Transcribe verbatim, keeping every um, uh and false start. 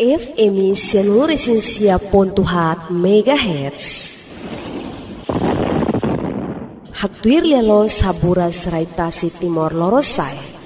F M seluruh esensia pontuhat megahertz. Hatuir lelo sabura serai tasi timor lorosai.